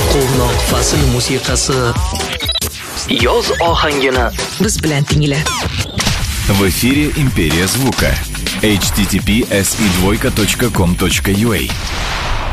Quvnoq fasl musiqasi yoz ohangini biz bilan tingla. В эфире «Империя звука». https://e2.com.ua